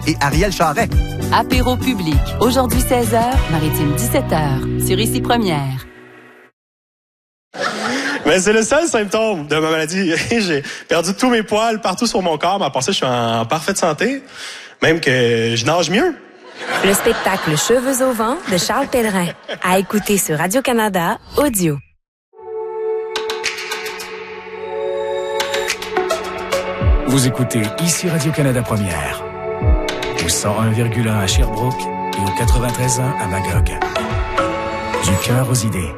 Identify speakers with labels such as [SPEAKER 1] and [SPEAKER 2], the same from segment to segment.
[SPEAKER 1] et Ariel Charret.
[SPEAKER 2] Apéro public, aujourd'hui 16h, Maritime 17h, sur Ici Première.
[SPEAKER 3] Mais c'est le seul symptôme de ma maladie. J'ai perdu tous mes poils partout sur mon corps, mais à part ça, je suis en parfaite santé. Même que je nage mieux.
[SPEAKER 4] Le spectacle Cheveux au vent de Charles Pellerin. À écouter sur Radio-Canada, audio.
[SPEAKER 5] Vous écoutez Ici Radio-Canada Première. Au 101,1 à Sherbrooke et au 93.1 à Magog. Du cœur aux idées.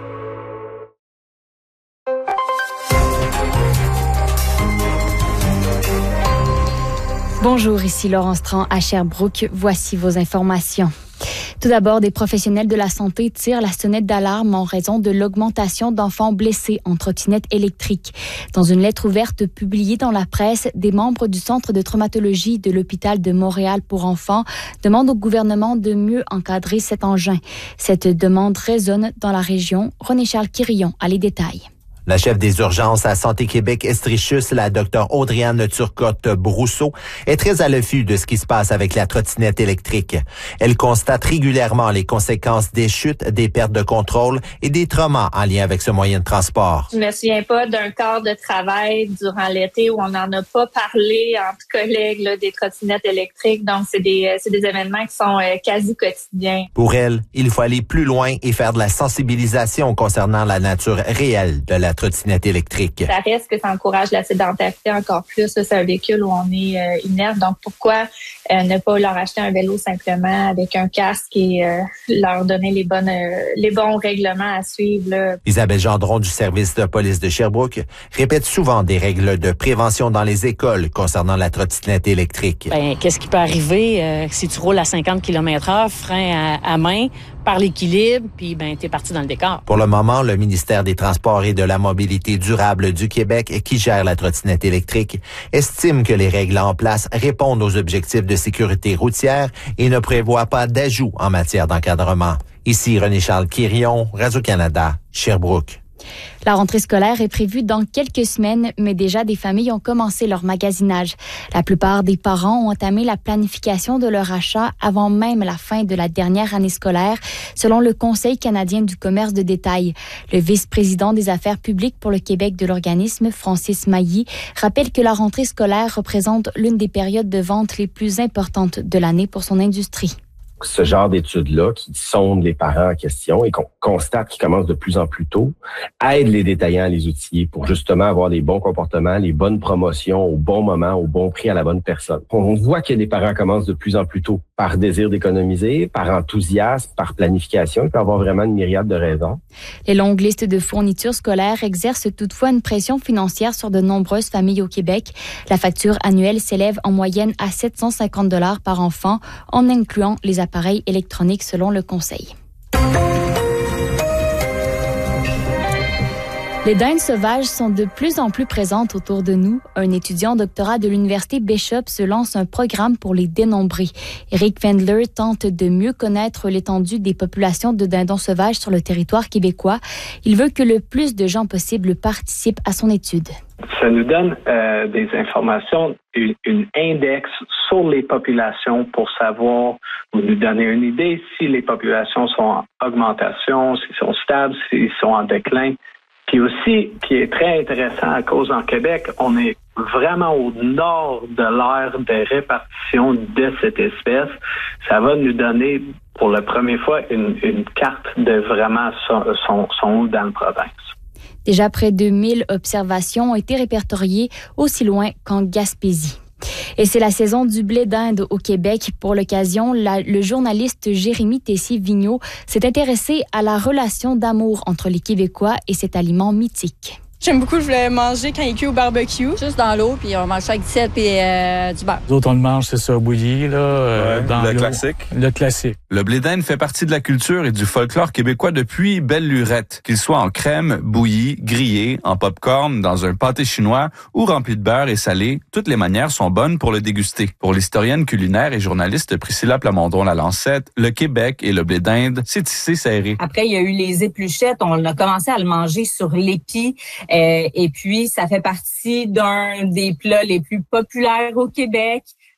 [SPEAKER 6] Bonjour, ici Laurence Tran à Sherbrooke. Voici vos informations. Tout d'abord, des professionnels de la santé tirent la sonnette d'alarme en raison de l'augmentation d'enfants blessés en trottinette électrique. Dans une lettre ouverte publiée dans la presse, des membres du Centre de traumatologie de l'hôpital de Montréal pour enfants demandent au gouvernement de mieux encadrer cet engin. Cette demande résonne dans la région. René-Charles Quirillon a les détails.
[SPEAKER 7] La chef des urgences à Santé Québec Estrichus, la Dr Audriane Turcotte-Brousseau, est très à l'affût de ce qui se passe avec la trottinette électrique. Elle constate régulièrement les conséquences des chutes, des pertes de contrôle et des traumas en lien avec ce moyen de transport.
[SPEAKER 8] Je me souviens pas d'un quart de travail durant l'été où on n'en a pas parlé entre collègues là, des trottinettes électriques. Donc, c'est des événements qui sont quasi quotidiens.
[SPEAKER 7] Pour elle, il faut aller plus loin et faire de la sensibilisation concernant la nature réelle de la trottinette électrique.
[SPEAKER 8] Ça reste que ça encourage la sédentarité encore plus. C'est un véhicule où on est inerte. Donc, pourquoi ne pas leur acheter un vélo simplement avec un casque et leur donner les bons règlements à suivre, là.
[SPEAKER 7] Isabelle Gendron du service de police de Sherbrooke répète souvent des règles de prévention dans les écoles concernant la trottinette électrique.
[SPEAKER 9] Qu'est-ce qui peut arriver si tu roules à 50 km/h, frein à main, par l'équilibre, puis t'es parti dans le décor.
[SPEAKER 7] Pour le moment, le ministère des Transports et de la Mobilité durable du Québec, qui gère la trottinette électrique, estime que les règles en place répondent aux objectifs de sécurité routière et ne prévoit pas d'ajout en matière d'encadrement. Ici René-Charles Quirillon, Radio-Canada, Sherbrooke.
[SPEAKER 6] La rentrée scolaire est prévue dans quelques semaines, mais déjà des familles ont commencé leur magasinage. La plupart des parents ont entamé la planification de leur achat avant même la fin de la dernière année scolaire, selon le Conseil canadien du commerce de détail. Le vice-président des affaires publiques pour le Québec de l'organisme, Francis Mailly, rappelle que la rentrée scolaire représente l'une des périodes de vente les plus importantes de l'année pour son industrie.
[SPEAKER 10] Ce genre d'études-là qui sondent les parents en question et qu'on constate qu'ils commencent de plus en plus tôt, aident les détaillants à les outiller pour justement avoir les bons comportements, les bonnes promotions au bon moment, au bon prix à la bonne personne. On voit que les parents commencent de plus en plus tôt par désir d'économiser, par enthousiasme, par planification. Il peut y avoir vraiment une myriade de raisons.
[SPEAKER 6] Les longues listes de fournitures scolaires exercent toutefois une pression financière sur de nombreuses familles au Québec. La facture annuelle s'élève en moyenne à 750 $ par enfant, en incluant les appareils électroniques selon le Conseil. Les dindes sauvages sont de plus en plus présentes autour de nous. Un étudiant en doctorat de l'Université Bishop se lance un programme pour les dénombrer. Eric Fendler tente de mieux connaître l'étendue des populations de dindons sauvages sur le territoire québécois. Il veut que le plus de gens possible participent à son étude.
[SPEAKER 11] Ça nous donne des informations, une index sur les populations pour savoir ou nous donner une idée si les populations sont en augmentation, s'ils sont stables, s'ils sont en déclin. Puis aussi, qui est très intéressant à cause en Québec, on est vraiment au nord de l'aire de répartition de cette espèce. Ça va nous donner pour la première fois une carte de vraiment son dans la province.
[SPEAKER 6] Déjà près de 1000 observations ont été répertoriées aussi loin qu'en Gaspésie. Et c'est la saison du blé d'Inde au Québec. Pour l'occasion, le journaliste Jérémy Tessier-Vigneault s'est intéressé à la relation d'amour entre les Québécois et cet aliment mythique.
[SPEAKER 12] J'aime beaucoup le manger quand il est cuit au barbecue. Juste dans l'eau, puis on mange ça avec du sel et du beurre.
[SPEAKER 13] Nous autres, on le mange, c'est ça, bouilli, là, dans
[SPEAKER 14] le
[SPEAKER 13] l'eau.
[SPEAKER 14] Classique.
[SPEAKER 13] Le classique.
[SPEAKER 14] Le blé d'Inde fait partie de la culture et du folklore québécois depuis belle lurette. Qu'il soit en crème, bouilli, grillé, en popcorn, dans un pâté chinois ou rempli de beurre et salé, toutes les manières sont bonnes pour le déguster. Pour l'historienne culinaire et journaliste Priscilla Plamondon-Lalancette, le Québec et le blé d'Inde, c'est tissé serré.
[SPEAKER 15] Après, il y a eu les épluchettes. On a commencé à le manger sur l'épi. Et puis, ça fait partie d'un des plats les plus populaires au Québec.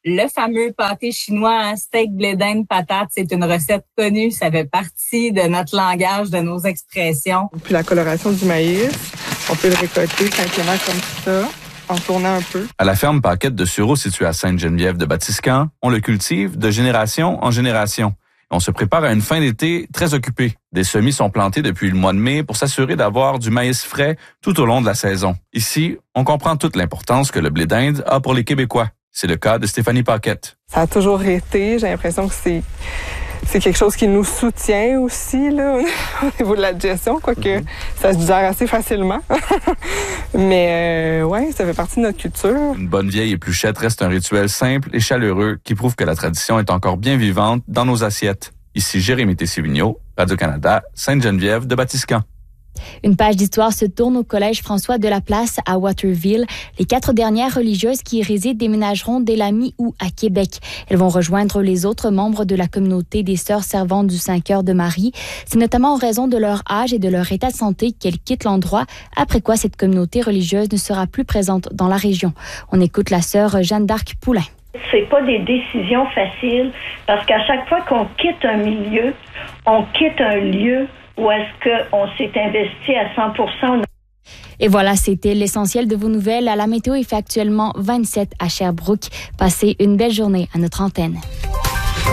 [SPEAKER 15] Le fameux pâté chinois, steak, blé d'Inde, patate, c'est une recette connue. Ça fait partie de notre langage, de nos expressions.
[SPEAKER 1] Puis la coloration du maïs, on peut le récolter simplement comme ça, en tournant un peu.
[SPEAKER 14] À la ferme Paquette de Sureau, située à Sainte-Geneviève-de-Batiscan, on le cultive de génération en génération. On se prépare à une fin d'été très occupée. Des semis sont plantés depuis le mois de mai pour s'assurer d'avoir du maïs frais tout au long de la saison. Ici, on comprend toute l'importance que le blé d'Inde a pour les Québécois. C'est le cas de Stéphanie Paquette.
[SPEAKER 1] Ça a toujours été. J'ai l'impression que c'est quelque chose qui nous soutient aussi là, au niveau de la digestion, quoique ça se digère assez facilement. Mais ouais, ça fait partie de notre culture.
[SPEAKER 14] Une bonne vieille épluchette reste un rituel simple et chaleureux qui prouve que la tradition est encore bien vivante dans nos assiettes. Ici Jérémy Tessé-Vigneault, Radio-Canada, Sainte-Geneviève-de-Batiscan.
[SPEAKER 6] Une page d'histoire se tourne au Collège François de la Place à Waterville. Les 4 dernières religieuses qui y résident déménageront dès la mi-août à Québec. Elles vont rejoindre les autres membres de la communauté des Sœurs servantes du Saint-Cœur de Marie. C'est notamment en raison de leur âge et de leur état de santé qu'elles quittent l'endroit, après quoi cette communauté religieuse ne sera plus présente dans la région. On écoute la sœur Jeanne d'Arc Poulain.
[SPEAKER 16] C'est pas des décisions faciles parce qu'à chaque fois qu'on quitte un milieu, on quitte un lieu où est-ce qu'on s'est investi à 100%.
[SPEAKER 6] Et voilà, c'était l'essentiel de vos nouvelles. À la météo, il fait actuellement 27 à Sherbrooke. Passez une belle journée à notre antenne.